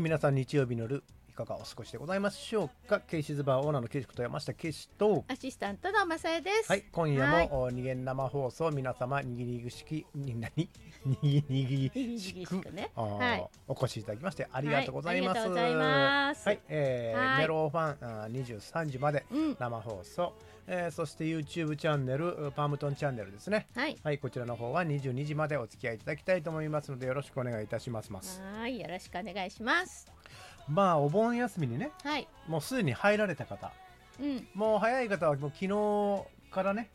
皆さん日曜日の夜いかがお過ごしでございましょうか。ケイシズバーオーナーのケイシこと山下ケイシと、 アシスタントのまさえです。 はい、今夜も二元生放送、皆様にぎりぐしきにぎりしくね、 お越しいただきましてありがとうございます。 ありがとうございます。 はい、メローファン23時まで生放送、そして YouTube チャンネルパームトンチャンネルですね。はい、こちらの方は22時までお付き合いいただきたいと思いますのでよろしくお願いいたします。 はい、よろしくお願いします。 まあお盆休みにね、もうすでに入られた方、もう早い方はもう昨日からね、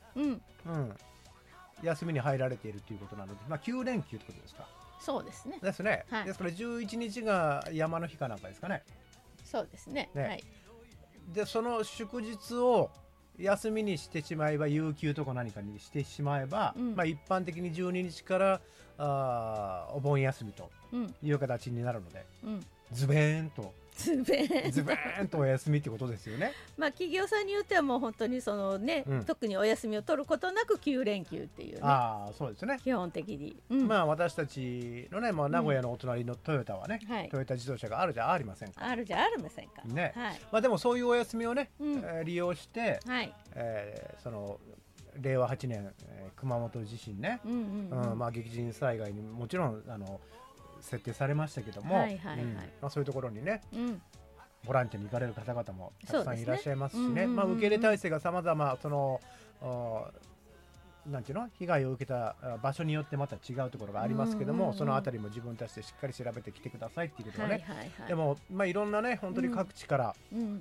休みに入られているということなので、9連休ってことですか。 そうですね。 ですね。ですから11日が山の日かなんかですかね。 そうですね。 でその祝日を休みにしてしまえば、有給とか何かにしてしまえば、一般的に12日からお盆休みという形になるので、ズベーンとお休みってことですよね。 企業さんによってはもう本当にそのね、特にお休みを取ることなく9連休っていうね。 そうですね。 基本的に。 私たちのね、名古屋のお隣のトヨタはね、トヨタ自動車があるじゃありませんか。ね。でもそういうお休みをね、利用して、その令和8年熊本地震ね、激甚災害にもちろん設定されましたけども、そういうところにね、ボランティアに行かれる方々もたくさんいらっしゃいますしね、受け入れ体制がさまざま、そのなんていうの、被害を受けた場所によってまた違うところがありますけども、そのあたりも自分たちでしっかり調べてきてくださいっていうことはね。でもいろんなね、本当に各地から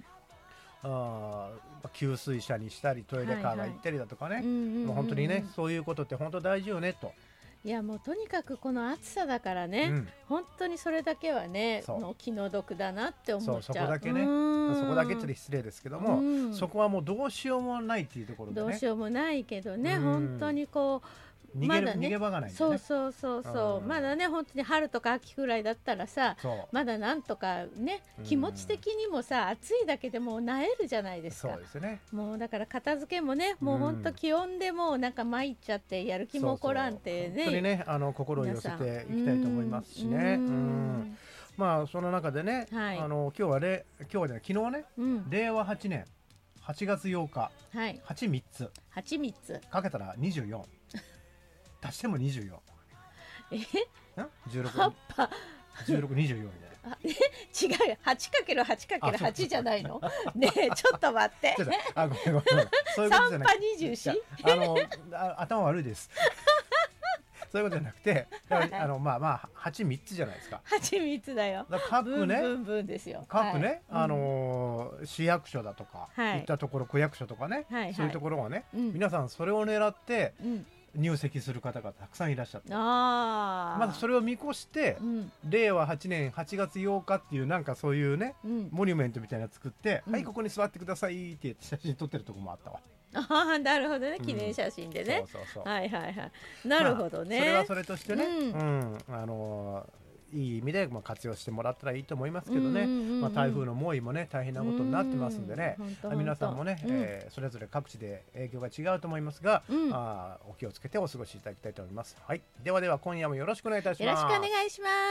給水車にしたりトイレカーが行ったりだとかね、もう本当にね、そういうことって本当大事よねと。 いやもうとにかくこの暑さだからね、本当にそれだけはね、気の毒だなって思っちゃう。 そこだけね、そこだけって失礼ですけども、そこはもうどうしようもないっていうところでね。 どうしようもないけどね、本当にこう逃げ場がないんだよね。 そうまだね、本当に春とか秋くらいだったらさ、まだなんとかね、気持ち的にもさ、暑いだけでもう萎えるじゃないですか。 そうですね。 もうだから片付けもね、もう本当気温でもうなんか参っちゃってやる気も起こらんってね、 本当にね、心を寄せていきたいと思いますしね。その中でね、今日はね、昨日ね、令和8年8月8日、8つかけたら24、足しても24。16、24みたいな。 違う、8×8×8 じゃないの。ねえ、ちょっと待って。 ごめん。そういうことじゃなくて、頭悪いです。そういうことじゃなくて、8、3つじゃないですか。 8、3つだよ。 各ね、各ね、市役所だとか、いったところ、区役所とかね、そういうところはね、皆さんそれを狙って、入籍する方がたくさんいらっしゃって、まずそれを見越して、令和8年8月8日っていうなんかそういうね、モニュメントみたいなの作って、はい、ここに座ってくださいって言って写真撮ってるところもあったわ。 なるほどね、記念写真でね。なるほどね。 それはそれとしてね、いい意味で活用してもらったらいいと思いますけどね。台風の猛威もね、大変なことになってますんでね、皆さんもね、それぞれ各地で影響が違うと思いますが、お気をつけてお過ごしいただきたいと思います。はい、では今夜もよろしくお願いいたします。 よろしくお願いします。